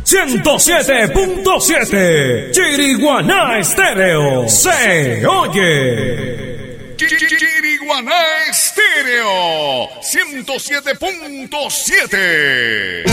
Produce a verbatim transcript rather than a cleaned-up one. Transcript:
ciento siete punto siete. Chiriguaná Estéreo. Se oye. Chiriguaná Estéreo ciento siete punto siete.